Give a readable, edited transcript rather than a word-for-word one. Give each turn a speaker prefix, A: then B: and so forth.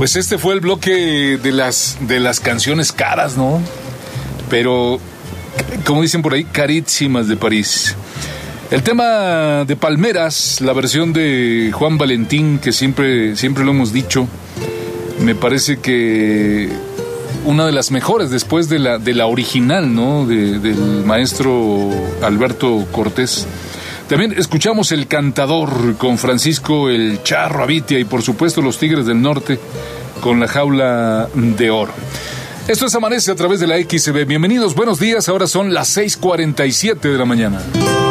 A: Pues este fue el bloque de las canciones caras, ¿no? Pero, como dicen por ahí, carísimas de París. El tema de Palmeras, la versión de Juan Valentín, que siempre lo hemos dicho, me parece que una de las mejores después de la original, ¿no? Del maestro Alberto Cortés. También escuchamos El Cantador con Francisco El Charro Avitia y por supuesto los Tigres del Norte con La Jaula de Oro. Esto es Amanece a través de la XB. Bienvenidos, buenos días. Ahora son las 6:47 de la mañana.